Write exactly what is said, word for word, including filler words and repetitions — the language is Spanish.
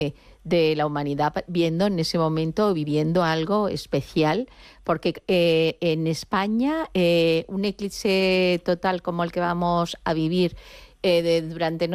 de la humanidad viendo en ese momento, viviendo algo especial, porque eh, en España eh, un eclipse total como el que vamos a vivir eh, de, durante